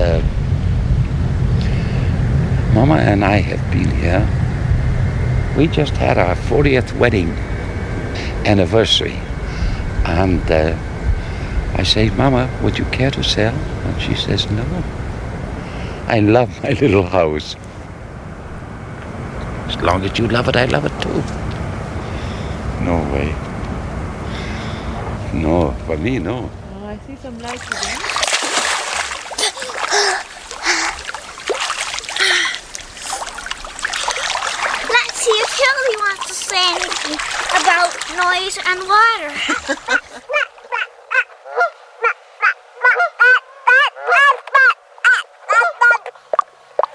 Mama and I have been here. We just had our 40th wedding anniversary. And I say, Mama, would you care to sell? And she says, no. I love my little house. As long as you love it, I love it too. No way. No, for me, no. Oh, I see some lights again. Let's see if Hildy wants to say anything about noise and water.